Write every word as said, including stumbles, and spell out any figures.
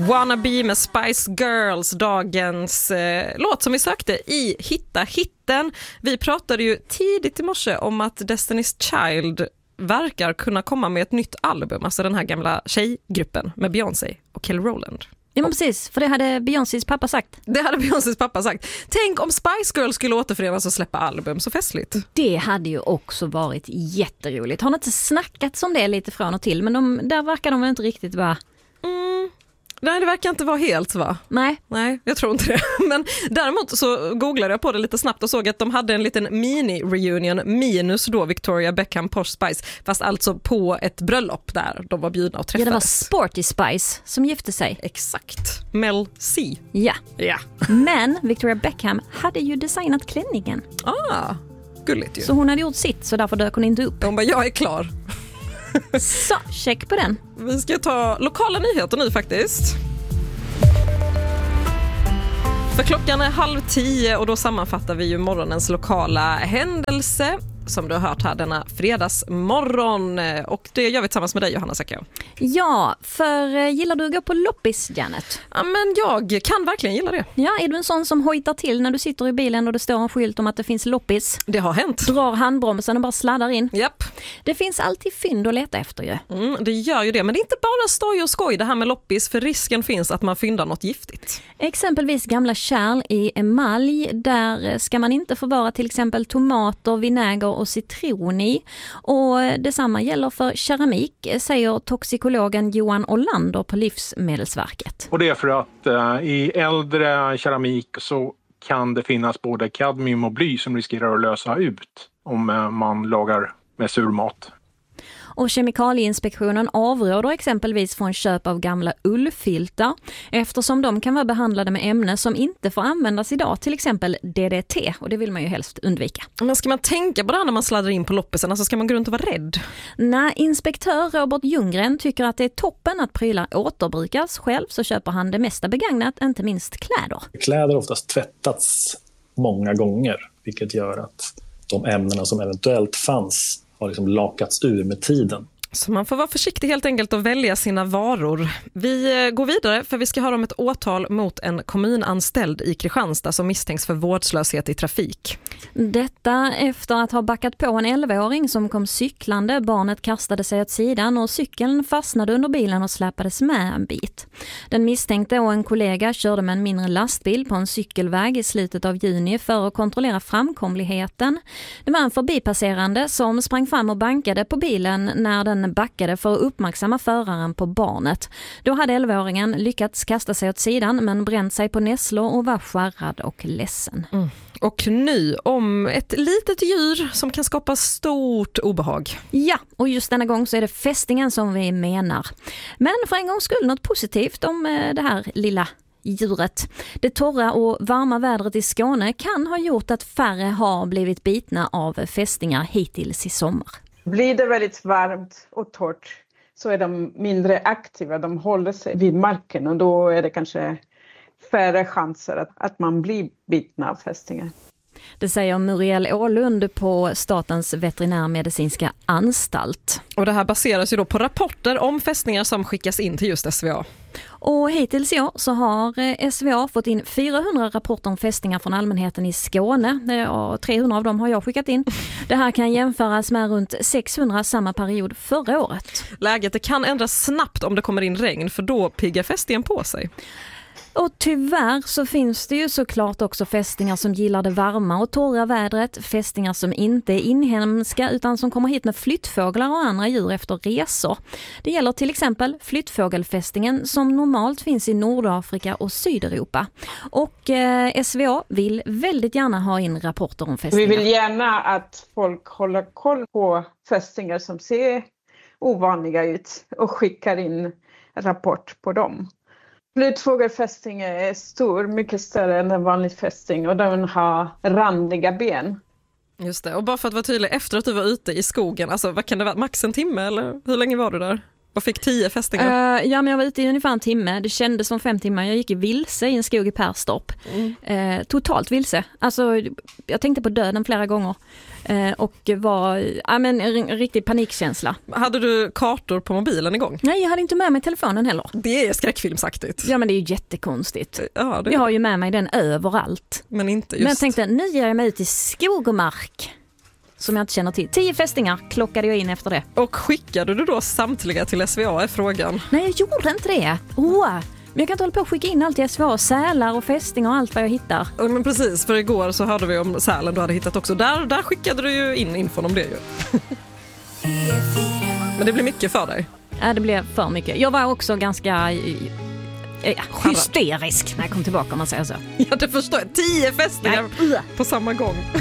Wannabe med Spice Girls, dagens eh, låt som vi sökte i Hitta hitten. Vi pratade ju tidigt i morse om att Destiny's Child verkar kunna komma med ett nytt album, alltså den här gamla tjejgruppen med Beyoncé och Kelly Rowland. Ja, men precis, för det hade Beyoncés pappa sagt. Det hade Beyoncés pappa sagt. Tänk om Spice Girls skulle återförenas och släppa album, så festligt. Det hade ju också varit jätteroligt. Har ni inte snackat om det lite från och till, men de, där verkar de väl inte riktigt vara... Mm. Nej, det verkar inte vara helt, va? Nej. Nej, jag tror inte det. Men däremot så googlade jag på det lite snabbt och såg att de hade en liten mini-reunion minus då Victoria Beckham Posh Spice, fast alltså på ett bröllop där de var bjudna och träffades. Ja, det var Sporty Spice som gifte sig. Exakt. Mel C. Ja. Ja. Men Victoria Beckham hade ju designat klänningen. Ah, gulligt ju. Så hon hade gjort sitt, så därför dök hon inte upp. Hon bara, jag är klar. Så, check på den. Vi ska ta lokala nyheter nu faktiskt. För klockan är halv tio och då sammanfattar vi ju morgonens lokala händelse som du har hört här denna fredagsmorgon. Och det gör vi tillsammans med dig, Johanna Säcker. Ja, för gillar du att gå på loppis, Janet? Ja, men jag kan verkligen gilla det. Ja, är du en sån som hojtar till när du sitter i bilen och det står en skylt om att det finns loppis? Det har hänt. Drar handbromsen och bara sladdar in. Japp. Det finns alltid fynd att leta efter ju. Mm, det gör ju det, men det är inte bara stoj och skoj det här med loppis, för risken finns att man fyndar något giftigt. Exempelvis gamla kärl i emalj, där ska man inte förvara till exempel tomater, vinäger och citron i. Och detsamma gäller för keramik, säger toxikologen Johan Olander på Livsmedelsverket. Och det är för att eh, i äldre keramik så kan det finnas både kadmium och bly som riskerar att lösa ut om eh, man lagar med surmat. Och Kemikalieinspektionen avråder exempelvis från köp av gamla ullfiltar eftersom de kan vara behandlade med ämnen som inte får användas idag, till exempel D D T, och det vill man ju helst undvika. Men ska man tänka på det när man sladdar in på loppisen, alltså ska man gå runt och vara rädd? När inspektör Robert Ljunggren tycker att det är toppen att prylar återbrukas, själv så köper han det mesta begagnat, inte minst kläder. Kläder har oftast tvättats många gånger, vilket gör att de ämnena som eventuellt fanns har liksom lakats ur med tiden. Så man får vara försiktig helt enkelt och välja sina varor. Vi går vidare för vi ska höra om ett åtal mot en kommunanställd i Kristianstad som misstänks för vårdslöshet i trafik. Detta efter att ha backat på en elvaåring som kom cyklande. Barnet kastade sig åt sidan och cykeln fastnade under bilen och släpades med en bit. Den misstänkte och en kollega körde med en mindre lastbil på en cykelväg i slutet av juni för att kontrollera framkomligheten. Det var en förbipasserande som sprang fram och bankade på bilen när den backade för att uppmärksamma föraren på barnet. Då hade elvaåringen lyckats kasta sig åt sidan men bränt sig på nässlor och var skärrad och ledsen. Mm. Och nu om ett litet djur som kan skapa stort obehag. Ja, och just denna gång så är det fästingen som vi menar. Men för en gång skulle något positivt om det här lilla djuret. Det torra och varma vädret i Skåne kan ha gjort att färre har blivit bitna av fästingar hittills i sommar. Blir det väldigt varmt och torrt så är de mindre aktiva. De håller sig vid marken och då är det kanske färre chanser att, att man blir bitna av fästingar. Det säger Muriel Ålund på Statens veterinärmedicinska anstalt. Och det här baseras ju då på rapporter om fästingar som skickas in till just S V A. Och hittills i år så har S V A fått in fyrahundra rapporter om fästingar från allmänheten i Skåne. Och trehundra av dem har jag skickat in. Det här kan jämföras med runt sexhundra samma period förra året. Läget det kan ändras snabbt om det kommer in regn, för då piggar fästingen på sig. Och tyvärr så finns det ju såklart också fästingar som gillar det varma och torra vädret. Fästingar som inte är inhemska utan som kommer hit med flyttfåglar och andra djur efter resor. Det gäller till exempel flyttfågelfästingen som normalt finns i Nordafrika och Sydeuropa. Och eh, S V A vill väldigt gärna ha in rapporter om fästingar. Vi vill gärna att folk håller koll på fästingar som ser ovanliga ut och skickar in rapport på dem. Flyttfågelfästing är stor, mycket större än en vanlig fästing och den har randiga ben. Just det, och bara för att vara tydlig, efter att du var ute i skogen, alltså vad kan det vara, max en timme eller hur länge var du där? Vad fick tio fästingar? Uh, ja, men jag var ute i ungefär en timme. Det kändes som fem timmar. Jag gick vilse i en skog i Perstorp. Mm. Uh, totalt vilse. Alltså, jag tänkte på döden flera gånger. Uh, och var ja, men, en riktig panikkänsla. Hade du kartor på mobilen igång? Nej, jag hade inte med mig telefonen heller. Det är skräckfilmsaktigt. Ja, men det är ju jättekonstigt. Ja, det... Jag har ju med mig den överallt. Men inte just... Men jag tänkte, nu ger jag mig ut i skog och mark. Som jag inte känner till. Tio fästingar klockade jag in efter det. Och skickade du då samtliga till S V A är frågan? Nej, jag gjorde inte det. Åh, men jag kan inte hålla på att skicka in allt i S V A. Sälar och fästingar och allt vad jag hittar. Ja, men precis, för igår så hörde vi om sälen du hade hittat också. Där, där skickade du ju in infon om det ju. Men det blir mycket för dig. Ja, det blev för mycket. Jag var också ganska... Ja, hysterisk när jag kom tillbaka om man säger så. Ja, det förstår jag. Tio fästingar på samma gång.